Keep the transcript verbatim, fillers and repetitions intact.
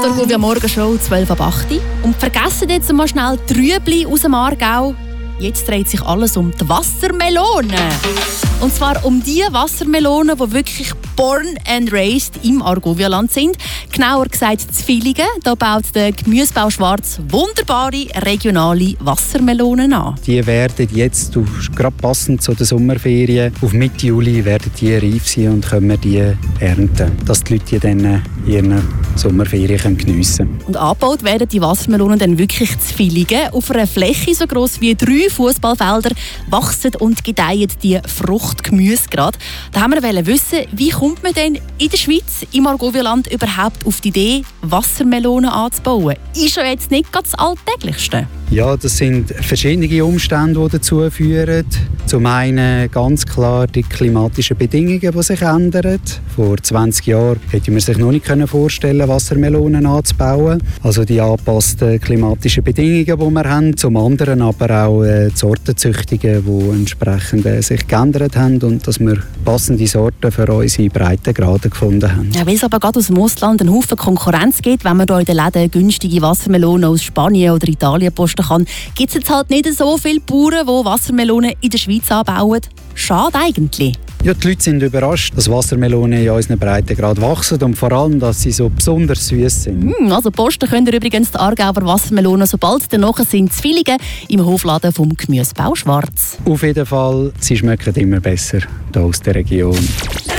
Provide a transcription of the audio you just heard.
Argovia Morgenshow zwölf ab acht. Und vergessen jetzt mal schnell die Rüebli aus dem Aargau. Jetzt dreht sich alles um die Wassermelone. Und zwar um die Wassermelonen, die wirklich born and raised im Argovia-Land sind. Genauer gesagt in Villingen. Da baut der Gemüsebau Schwarz wunderbare regionale Wassermelonen an. Die werden jetzt, gerade passend zu den Sommerferien, auf Mitte Juli werden die reif sein und können wir die ernten. Dass die Leute die dann in ihren Sommerferien geniessen können. Und angebaut werden die Wassermelonen dann wirklich zu Villingen. Auf einer Fläche so gross wie drei Fußballfelder wachsen und gedeihen die Fruchtgemüse gerade. Da haben wir wissen, wie kommt man denn in der Schweiz, im Argovia-Land, überhaupt auf die Idee, Wassermelonen anzubauen? Ist ja jetzt nicht ganz das Alltäglichste. Ja, das sind verschiedene Umstände, die dazu führen. Zum einen ganz klar die klimatischen Bedingungen, die sich ändern. Vor zwanzig Jahren hätte man sich noch nicht vorstellen können, Wassermelonen anzubauen. Also die angepassten klimatischen Bedingungen, die wir haben. Zum anderen aber auch die Sortenzüchtungen, die entsprechend sich geändert haben und dass wir passende Sorten für unsere Breitengrade gefunden haben. Ja, weil es aber gerade aus dem Ausland einen Haufen Konkurrenz gibt, wenn man hier in den Läden günstige Wassermelonen aus Spanien oder Italien posten kann, gibt es jetzt halt nicht so viele Bauern, die Wassermelonen in der Schweiz anbauen. Schade eigentlich. Ja, die Leute sind überrascht, dass Wassermelonen in unseren Breitengrad wachsen und vor allem, dass sie so besonders süß sind. Mm, also posten könnt ihr übrigens die Aargauer Wassermelonen, sobald dann nachher sind zu Villingen im Hofladen vom Gemüsebau Schwarz. Auf jeden Fall, sie schmecken immer besser hier aus der Region.